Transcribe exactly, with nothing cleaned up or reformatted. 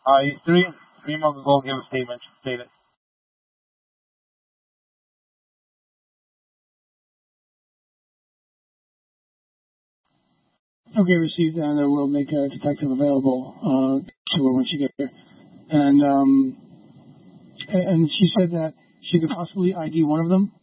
Uh, three, three months ago, give a statement, state it. Okay, received, and uh, we'll make a detective available uh, to her when she gets here. And um, and she said that she could possibly I D one of them.